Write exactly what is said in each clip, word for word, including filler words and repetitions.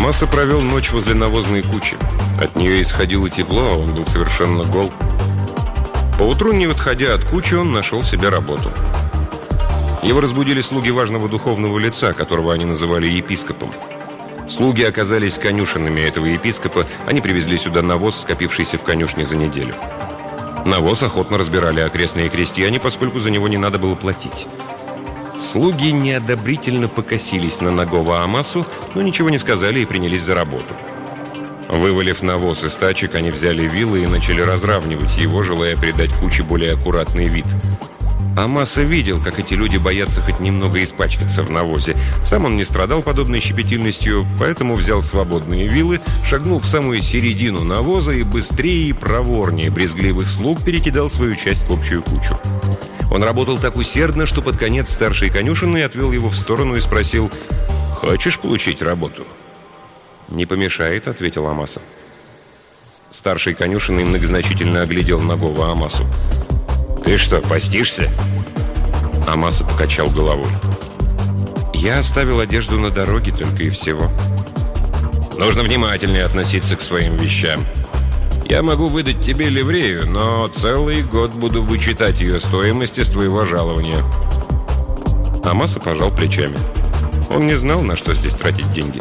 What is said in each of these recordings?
Амаса провел ночь возле навозной кучи. От нее исходило тепло, а он был совершенно гол. Поутру, не отходя от кучи, он нашел себе работу. Его разбудили слуги важного духовного лица, которого они называли епископом. Слуги оказались конюшенными этого епископа. Они привезли сюда навоз, скопившийся в конюшне за неделю. Навоз охотно разбирали окрестные крестьяне, поскольку за него не надо было платить. Слуги неодобрительно покосились на нагого Амасу, но ничего не сказали и принялись за работу. Вывалив навоз из тачек, они взяли вилы и начали разравнивать его, желая придать куче более аккуратный вид. Амаса видел, как эти люди боятся хоть немного испачкаться в навозе. Сам он не страдал подобной щепетильностью, поэтому взял свободные вилы, шагнул в самую середину навоза и быстрее и проворнее брезгливых слуг перекидал свою часть в общую кучу. Он работал так усердно, что под конец старший конюшенный отвел его в сторону и спросил: «Хочешь получить работу?» «Не помешает», — ответил Амаса. Старший конюшенный многозначительно оглядел нагого Амасу. «Ты что, постишься?» Амаса покачал головой. «Я оставил одежду на дороге только и всего». «Нужно внимательнее относиться к своим вещам. Я могу выдать тебе ливрею, но целый год буду вычитать ее стоимость из твоего жалования». Амаса пожал плечами. Он не знал, на что здесь тратить деньги.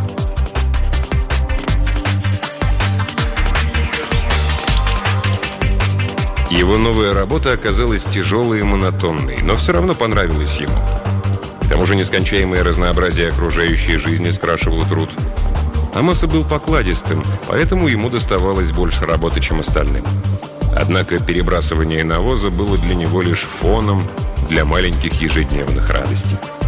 Его новая работа оказалась тяжелой и монотонной, но все равно понравилась ему. К тому же нескончаемое разнообразие окружающей жизни скрашивало труд. Амаса был покладистым, поэтому ему доставалось больше работы, чем остальным. Однако перебрасывание навоза было для него лишь фоном для маленьких ежедневных радостей.